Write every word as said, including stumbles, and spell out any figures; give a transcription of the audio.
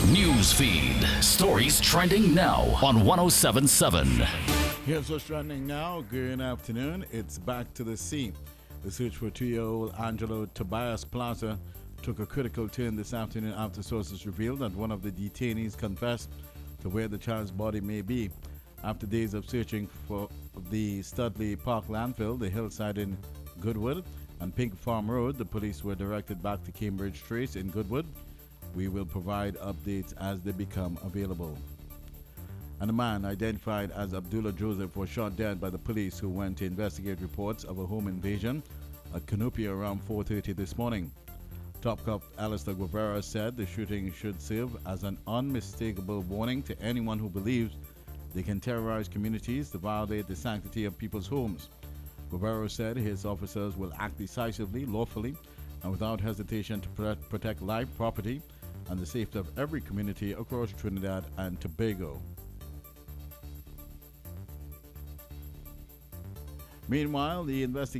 News feed. Stories trending now on one oh seven point seven. Here's what's trending now. Good afternoon. It's back to the scene. The search for two-year-old Angelo Tobias Plaza took a critical turn this afternoon after sources revealed that one of the detainees confessed to where the child's body may be. After days of searching for the Studley Park landfill, the hillside in Goodwood, and Pink Farm Road, the police were directed back to Cambridge Trace in Goodwood. We will provide updates as they become available. And a man identified as Abdullah Joseph was shot dead by the police who went to investigate reports of a home invasion at Canopia around four thirty this morning. Top Cop Alistair Guevara said the shooting should serve as an unmistakable warning to anyone who believes they can terrorize communities to violate the sanctity of people's homes. Guevara said his officers will act decisively, lawfully, and without hesitation to protect life, property, and the safety of every community across Trinidad and Tobago. Meanwhile, the investigation